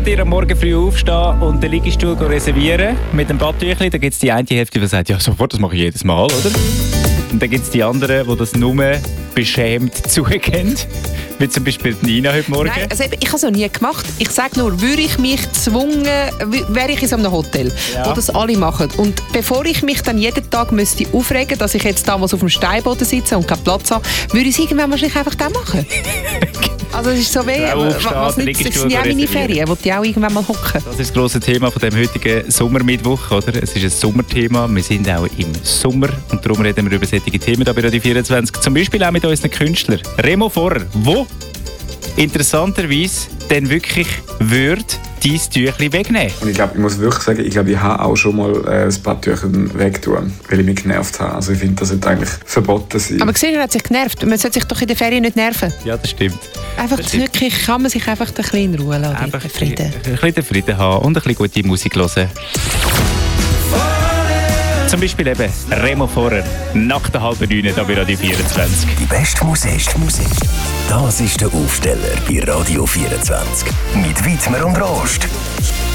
würdet ihr am Morgen früh aufstehen und den Liegestuhl reservieren mit dem Badtüchli, dann gibt es die eine Hälfte, die sagt, ja sofort, das mache ich jedes Mal, oder? Und dann gibt es die anderen, die das nur beschämt zugeben. Wie zum Beispiel Nina heute Morgen. Nein, also ich habe es noch nie gemacht. Ich sage nur, würde ich mich gezwungen, wäre ich in so einem Hotel, wo das alle machen. Und bevor ich mich dann jeden Tag müsste aufregen, dass ich jetzt damals auf dem Steinboden sitze und keinen Platz habe, würde ich es irgendwann wahrscheinlich einfach dann machen. Also es ist so weh, was nicht, das sind ja auch meine Ferien, wo die auch irgendwann mal hocken. Das ist das grosse Thema von dem heutigen Sommermittwoch, oder? Es ist ein Sommerthema, wir sind auch im Sommer und darum reden wir über solche Themen hier bei Radio 24. Zum Beispiel auch mit unseren Künstlern. Remo Vorer, wo interessanterweise dann wirklich würde dein Tüchli wegnehmen. Und ich glaube, ich muss wirklich sagen, ich habe auch schon mal das Badtüchchen wegtun, weil ich mich genervt habe. Also ich finde, das sollte eigentlich verboten sein. Aber gesehen, er hat sich genervt. Man sollte sich doch in der Ferien nicht nerven. Ja, das stimmt. Einfach wirklich kann man sich einfach ein bisschen in Ruhe lassen. Einfach Frieden. Ein bisschen den Frieden haben und ein bisschen gute Musik hören. Zum Beispiel eben Remo Vorer, nach der 8:30 hier bei Radio 24. Die beste Musik. Das ist der Aufsteller bei Radio 24. Mit Widmer und Rost.